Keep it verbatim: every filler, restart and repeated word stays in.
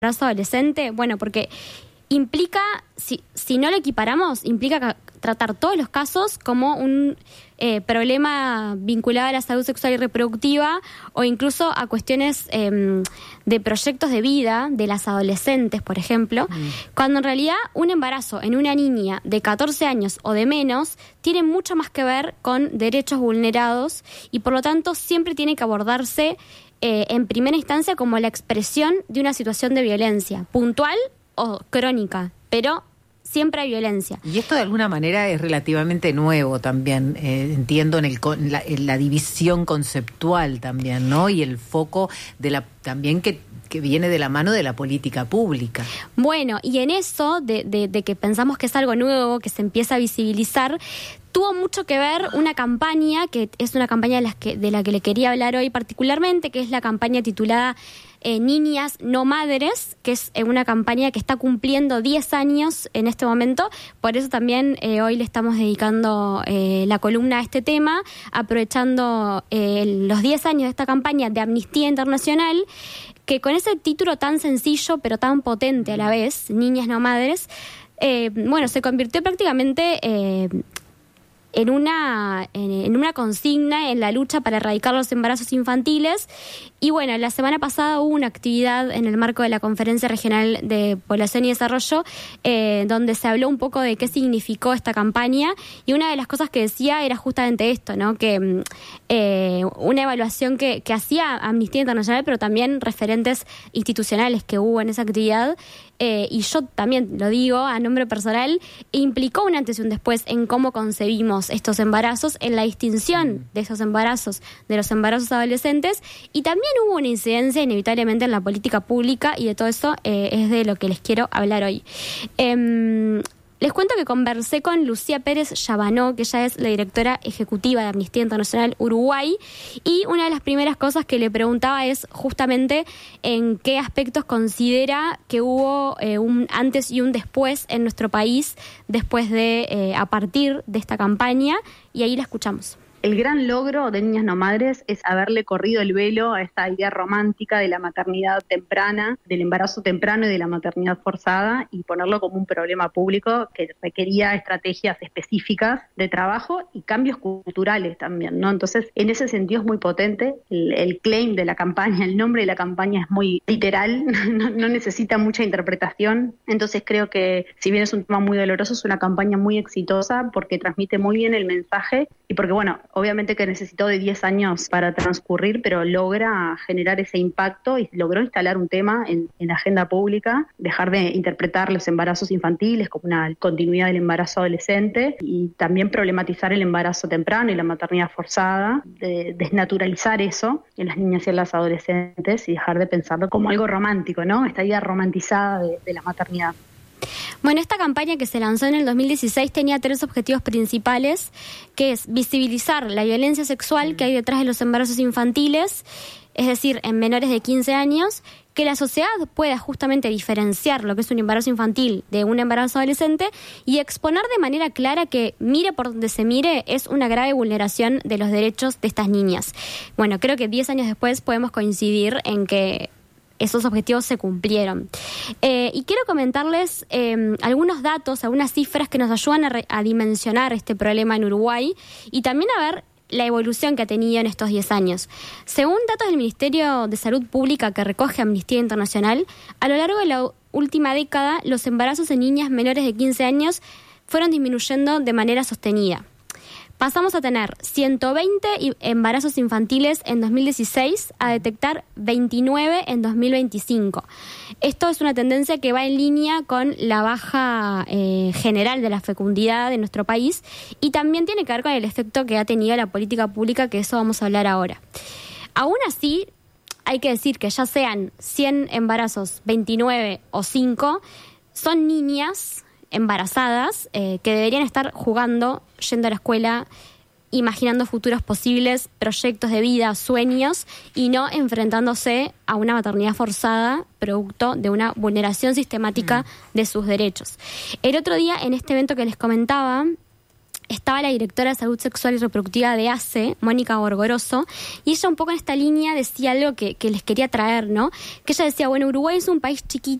embarazo adolescente? Bueno, porque implica, si, si no lo equiparamos, implica tratar todos los casos como un eh, problema vinculado a la salud sexual y reproductiva o incluso a cuestiones eh, de proyectos de vida de las adolescentes, por ejemplo, mm. cuando en realidad un embarazo en una niña de catorce años o de menos tiene mucho más que ver con derechos vulnerados y por lo tanto siempre tiene que abordarse eh, en primera instancia como la expresión de una situación de violencia puntual o crónica, pero siempre hay violencia. Y esto de alguna manera es relativamente nuevo también, eh, entiendo, en, el, en, la, en la división conceptual también, ¿no? Y el foco de la también que, que viene de la mano de la política pública. Bueno, y en eso de, de, de que pensamos que es algo nuevo, que se empieza a visibilizar, tuvo mucho que ver una campaña, que es una campaña de, las que, de la que le quería hablar hoy particularmente, que es la campaña titulada Eh, Niñas No Madres, que es eh, una campaña que está cumpliendo diez años en este momento. Por eso también eh, hoy le estamos dedicando eh, la columna a este tema, aprovechando eh, los diez años de esta campaña de Amnistía Internacional, que con ese título tan sencillo pero tan potente a la vez, Niñas No Madres, eh, bueno, se convirtió prácticamente Eh, en una en, en una consigna en la lucha para erradicar los embarazos infantiles. Y bueno, la semana pasada hubo una actividad en el marco de la Conferencia Regional de Población y Desarrollo eh, donde se habló un poco de qué significó esta campaña, y una de las cosas que decía era justamente esto, ¿no? Que eh, una evaluación que, que hacía Amnistía Internacional, pero también referentes institucionales que hubo en esa actividad, eh, y yo también lo digo a nombre personal, implicó un antes y un después en cómo concebimos estos embarazos, en la distinción de esos embarazos, de los embarazos adolescentes, y también hubo una incidencia inevitablemente en la política pública, y de todo eso eh, es de lo que les quiero hablar hoy. Eh, Les cuento que conversé con Lucía Pérez Yabanó, que ella es la directora ejecutiva de Amnistía Internacional Uruguay, y una de las primeras cosas que le preguntaba es justamente en qué aspectos considera que hubo eh, un antes y un después en nuestro país después de, eh, a partir de esta campaña, y ahí la escuchamos. El gran logro de Niñas No Madres es haberle corrido el velo a esta idea romántica de la maternidad temprana, del embarazo temprano y de la maternidad forzada, y ponerlo como un problema público que requería estrategias específicas de trabajo y cambios culturales también, ¿no? Entonces, en ese sentido es muy potente. El, el claim de la campaña, el nombre de la campaña es muy literal, no, no necesita mucha interpretación. Entonces creo que, si bien es un tema muy doloroso, es una campaña muy exitosa porque transmite muy bien el mensaje y porque, bueno, obviamente que necesitó de diez años para transcurrir, pero logra generar ese impacto y logró instalar un tema en, en la agenda pública, dejar de interpretar los embarazos infantiles como una continuidad del embarazo adolescente y también problematizar el embarazo temprano y la maternidad forzada, de desnaturalizar eso en las niñas y en las adolescentes y dejar de pensarlo como algo romántico, ¿no? Esta idea romantizada de, de la maternidad. Bueno, esta campaña que se lanzó en el dos mil dieciséis tenía tres objetivos principales, que es visibilizar la violencia sexual que hay detrás de los embarazos infantiles, es decir, en menores de quince años, que la sociedad pueda justamente diferenciar lo que es un embarazo infantil de un embarazo adolescente y exponer de manera clara que, mire por donde se mire, es una grave vulneración de los derechos de estas niñas. Bueno, creo que diez años después podemos coincidir en que esos objetivos se cumplieron. Eh, y quiero comentarles eh, algunos datos, algunas cifras que nos ayudan a, re- a dimensionar este problema en Uruguay y también a ver la evolución que ha tenido en estos diez años. Según datos del Ministerio de Salud Pública que recoge Amnistía Internacional, a lo largo de la última década, los embarazos en niñas menores de quince años fueron disminuyendo de manera sostenida. Pasamos a tener ciento veinte embarazos infantiles en dos mil dieciséis a detectar veintinueve en dos mil veinticinco. Esto es una tendencia que va en línea con la baja eh, general de la fecundidad de nuestro país y también tiene que ver con el efecto que ha tenido la política pública, que eso vamos a hablar ahora. Aún así, hay que decir que ya sean cien embarazos, veintinueve o cinco, son niñas embarazadas eh, que deberían estar jugando, yendo a la escuela, imaginando futuros posibles, proyectos de vida, sueños, y no enfrentándose a una maternidad forzada producto de una vulneración sistemática mm. de sus derechos. El otro día, en este evento que les comentaba, estaba la directora de Salud Sexual y Reproductiva de A C E, Mónica Gorgoroso, y ella un poco en esta línea decía algo que, que les quería traer, ¿no? Que ella decía, bueno, Uruguay es un país chiquito,